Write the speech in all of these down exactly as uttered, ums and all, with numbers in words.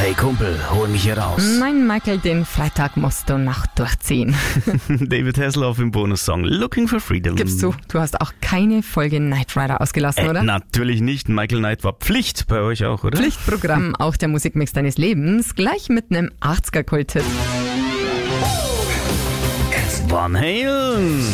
Hey Kumpel, hol mich hier raus. Nein, Michael, den Freitag musst du noch durchziehen. David Hasselhoff im Bonussong Looking for Freedom. Gibst du, du hast auch keine Folge Knight Rider ausgelassen, äh, oder? Natürlich nicht. Michael Knight war Pflicht bei euch auch, oder? Pflichtprogramm, auch der Musikmix deines Lebens, gleich mit einem achtziger-Kult-Hit. Van Halen.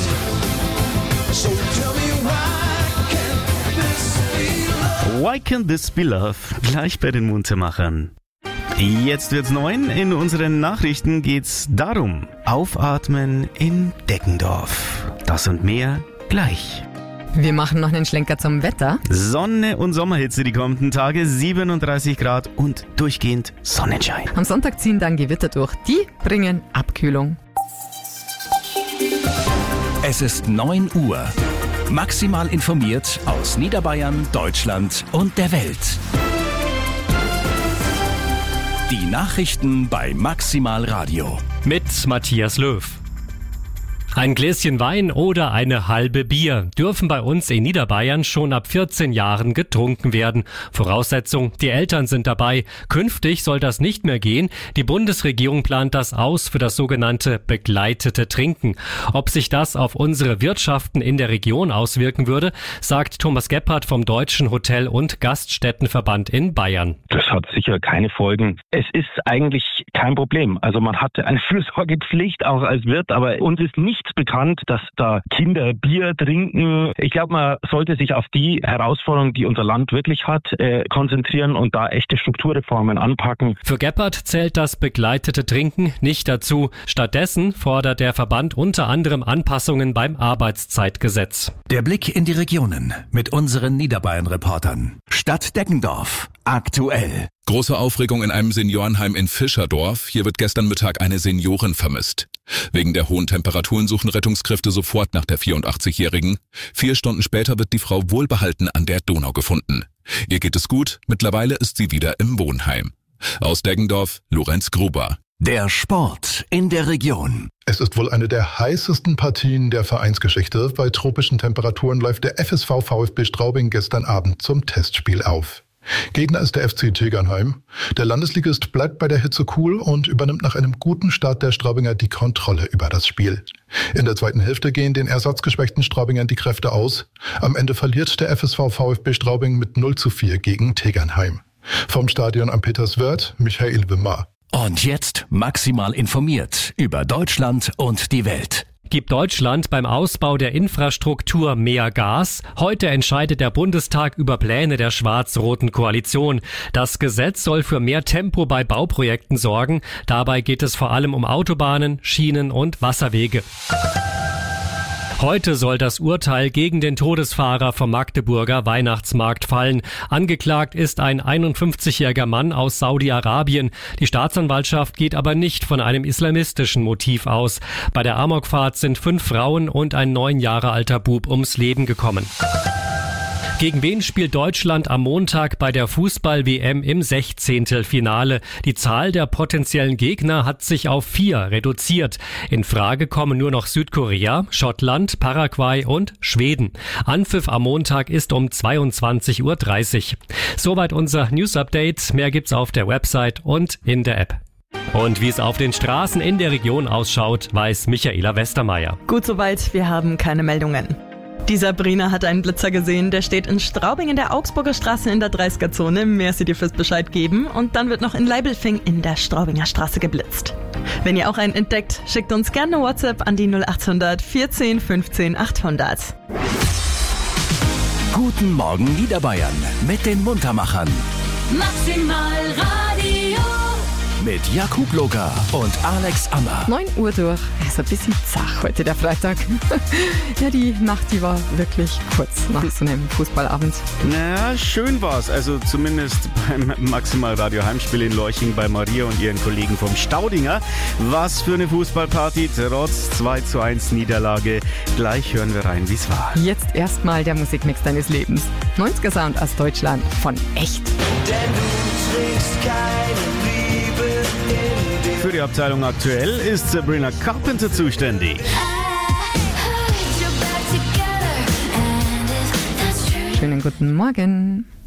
Why Can't This Be Love? Gleich bei den Muntermachern. Jetzt wird's neun. In unseren Nachrichten geht's darum: Aufatmen in Deggendorf. Das und mehr gleich. Wir machen noch einen Schlenker zum Wetter. Sonne und Sommerhitze die kommenden Tage, siebenunddreißig Grad und durchgehend Sonnenschein. Am Sonntag ziehen dann Gewitter durch. Die bringen Abkühlung. Es ist neun Uhr. Maximal informiert aus Niederbayern, Deutschland und der Welt. Die Nachrichten bei Maximal Radio. Mit Matthias Löw. Ein Gläschen Wein oder eine halbe Bier dürfen bei uns in Niederbayern schon ab vierzehn Jahren getrunken werden. Voraussetzung, die Eltern sind dabei. Künftig soll das nicht mehr gehen. Die Bundesregierung plant das aus für das sogenannte begleitete Trinken. Ob sich das auf unsere Wirtschaften in der Region auswirken würde, sagt Thomas Gebhardt vom Deutschen Hotel- und Gaststättenverband in Bayern. Das hat sicher keine Folgen. Es ist eigentlich kein Problem. Also man hatte eine Fürsorgepflicht auch als Wirt, aber uns ist nicht bekannt, dass da Kinder Bier trinken. Ich glaube, man sollte sich auf die Herausforderungen, die unser Land wirklich hat, äh, konzentrieren und da echte Strukturreformen anpacken. Für Gebhardt zählt das begleitete Trinken nicht dazu. Stattdessen fordert der Verband unter anderem Anpassungen beim Arbeitszeitgesetz. Der Blick in die Regionen mit unseren Niederbayern-Reportern. Stadt Deggendorf. Aktuell. Große Aufregung in einem Seniorenheim in Fischerdorf. Hier wird gestern Mittag eine Seniorin vermisst. Wegen der hohen Temperaturen suchen Rettungskräfte sofort nach der vierundachtzigjährigen. Vier Stunden später wird die Frau wohlbehalten an der Donau gefunden. Ihr geht es gut, mittlerweile ist sie wieder im Wohnheim. Aus Deggendorf, Lorenz Gruber. Der Sport in der Region. Es ist wohl eine der heißesten Partien der Vereinsgeschichte. Bei tropischen Temperaturen läuft der F S V VfB Straubing gestern Abend zum Testspiel auf. Gegner ist der F C Tegernheim. Der Landesligist bleibt bei der Hitze cool und übernimmt nach einem guten Start der Straubinger die Kontrolle über das Spiel. In der zweiten Hälfte gehen den ersatzgeschwächten Straubingern die Kräfte aus. Am Ende verliert der F S V VfB Straubing mit null zu vier gegen Tegernheim. Vom Stadion am Peterswörth, Michael Wimmer. Und jetzt maximal informiert über Deutschland und die Welt. Gibt Deutschland beim Ausbau der Infrastruktur mehr Gas? Heute entscheidet der Bundestag über Pläne der schwarz-roten Koalition. Das Gesetz soll für mehr Tempo bei Bauprojekten sorgen. Dabei geht es vor allem um Autobahnen, Schienen und Wasserwege. Heute soll das Urteil gegen den Todesfahrer vom Magdeburger Weihnachtsmarkt fallen. Angeklagt ist ein einundfünfzigjähriger Mann aus Saudi-Arabien. Die Staatsanwaltschaft geht aber nicht von einem islamistischen Motiv aus. Bei der Amokfahrt sind fünf Frauen und ein neun Jahre alter Bub ums Leben gekommen. Gegen wen spielt Deutschland am Montag bei der Fußball-W M im Sechzehntelfinale? Die Zahl der potenziellen Gegner hat sich auf vier reduziert. In Frage kommen nur noch Südkorea, Schottland, Paraguay und Schweden. Anpfiff am Montag ist um zweiundzwanzig Uhr dreißig. Soweit unser News-Update. Mehr gibt's auf der Website und in der App. Und wie es auf den Straßen in der Region ausschaut, weiß Michaela Westermeier. Gut soweit, wir haben keine Meldungen. Die Sabrina hat einen Blitzer gesehen, der steht in Straubing in der Augsburger Straße in der dreißiger-Zone. Merci dir fürs Bescheid geben. Und dann wird noch in Leibelfing in der Straubinger Straße geblitzt. Wenn ihr auch einen entdeckt, schickt uns gerne eine WhatsApp an die null achthundert vierzehn fünfzehn achthundert. Guten Morgen Niederbayern mit den Muntermachern. Maximal Radio. Mit Jakub Locker und Alex Ammer. neun Uhr durch. Also ein bisschen zach heute der Freitag. Ja, die Nacht, die war wirklich kurz nach so einem Fußballabend. Na, schön war's. Also zumindest beim Maximal Radio Heimspiel in Leuching bei Maria und ihren Kollegen vom Staudinger. Was für eine Fußballparty, trotz zwei zu eins Niederlage. Gleich hören wir rein, wie's war. Jetzt erstmal der Musikmix deines Lebens. neunziger Sound aus Deutschland von Echt. Denn du trägst keine Liebe in dir. Für die Abteilung Aktuell ist Sabrina Carpenter zuständig. Schönen guten Morgen.